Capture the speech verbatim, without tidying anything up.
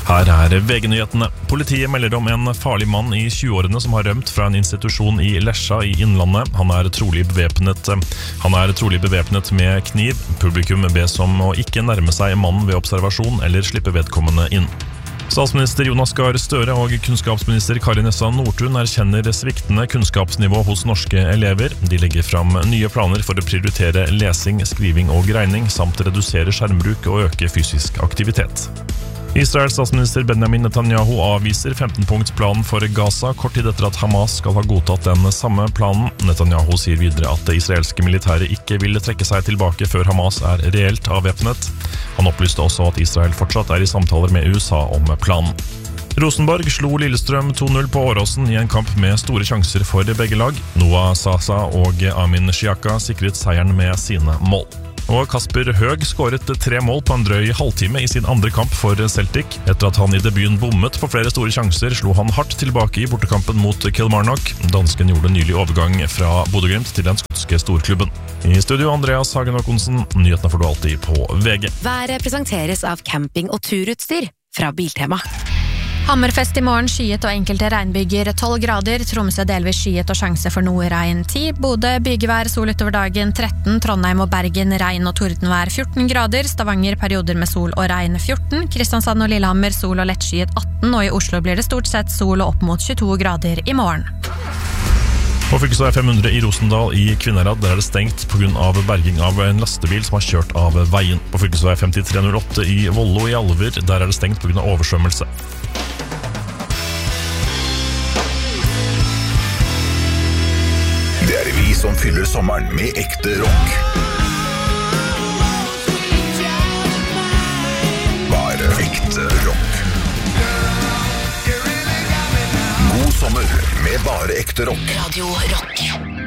Her er V G-nyhetene. Politiet melder om en farlig mann i tjueårene som har rømt fra en institusjon i Lesja i Innlandet. Han er trolig bevæpnet, han er trolig bevæpnet med kniv. Publikum bes om å ikke nærme seg mannen ved observasjon eller slippe vedkommende inn. Statsminister Jonas Gahr Støre og kunnskapsminister Kari Nessa Nordtun erkjenner sviktende kunnskapsnivå hos norske elever. De legger fram nye planer for å prioritere lesing, skriving og regning, samt redusere skjermbruk og øke fysisk aktivitet. Israels statsminister Benjamin Netanyahu avviser femten-punktsplanen for Gaza kort tid etter at Hamas skal ha godtatt den samme planen. Netanyahu sier videre at det israelske militæret ikke vil trekke seg tilbake før Hamas er reelt avvæpnet. Han opplyste også at Israel fortsatt er i samtaler med U S A om planen. Rosenborg slo Lillestrøm to null på Åråsen i en kamp med store sjanser for begge lag. Noah Sasa og Amin Shiaka sikret seieren med sine mål. Og Kasper Høeg skåret tre mål på en drøy halvtime i sin andre kamp for Celtic. Etter at han i debuten bommet på flere store sjanser, slo han hardt tilbake i bortekampen mot Kilmarnock. Dansken gjorde nylig overgang fra Bodø/Glimt til den skotske storklubben. I studio Andreas Hagen Håkonsen, nyhetene får du alltid på V G. Været presenteres av camping- og turutstyr fra Biltema. Hammerfest i morgen, skyet og enkelte regnbyger, tolv grader, Tromsø delvis skyet og sjanse for noe regn ti, Bodø bygevær, sol utover dagen tretten, Trondheim og Bergen regn og tordenvær fjorten grader, Stavanger perioder med sol og regn fjorten, Kristiansand og Lillehammer sol og lettskyet atten, og i Oslo blir det stort sett sol og opp mot tjueto grader i morgen. På fylkesvei fem hundre i Rosendal i Kvinnherad, der er det stengt på grunn av berging av en lastebil som har kjørt av veien. På fylkesvei femtitre null åtte i Vollo i Alver, der er det stengt på grunn av oversvømmelse. Det er vi som fyller sommeren med ekte rock. Bare ekte rock. God sommer med bare ekte rock. Radio Rock.